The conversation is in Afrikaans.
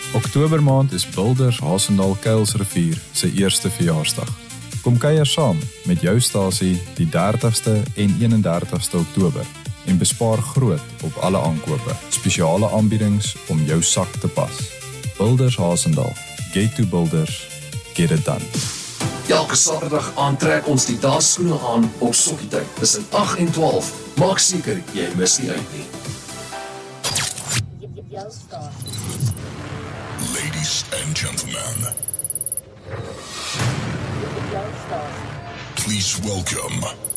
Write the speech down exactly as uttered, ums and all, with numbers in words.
Oktobermaand is Boulders Hasendaal Kuilsrivier sy eerste verjaarsdag. Kom kuier saam met jou stasie die dertigste en eenendertigste Oktober en bespaar groot op alle aankope. Spesiale aanbiedings om jou sak te pas. Boulders Hasendaal. Get to Boulders. Get it done. Elke Saterdag aantrek ons die dansskoene aan op sokkietyd tussen agt en twaalf. Maak seker jy mis nie uit nie. Ladies and gentlemen, please welcome